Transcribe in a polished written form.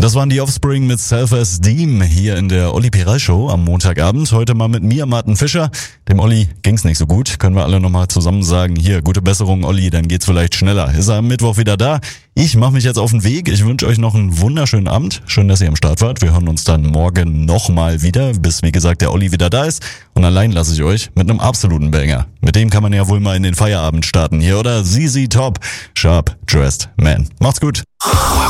Das waren die Offspring mit Self-Esteem hier in der Olli P. Show am Montagabend. Heute mal mit mir, Martin Fischer. Dem Olli ging's nicht so gut. Können wir alle nochmal zusammen sagen, hier, gute Besserung, Olli, dann geht's vielleicht schneller. Ist er am Mittwoch wieder da? Ich mache mich jetzt auf den Weg. Ich wünsche euch noch einen wunderschönen Abend. Schön, dass ihr am Start wart. Wir hören uns dann morgen nochmal wieder, bis, wie gesagt, der Olli wieder da ist. Und allein lasse ich euch mit einem absoluten Banger. Mit dem kann man ja wohl mal in den Feierabend starten hier, oder? ZZ Top, Sharp Dressed Man. Macht's gut.